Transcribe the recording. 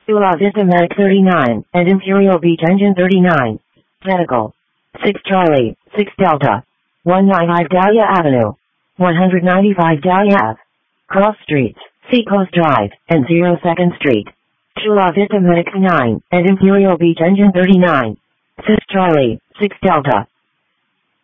Chula Vista Medic 39, and Imperial Beach Engine 39. Medical. 6 Charlie, 6 Delta. 195 Dahlia Avenue. 195 Dahlia Ave. Cross Streets, Seacoast Drive, and 02nd Street. Chula Vista Medic 9, and Imperial Beach Engine 39. 6 Charlie, 6 Delta.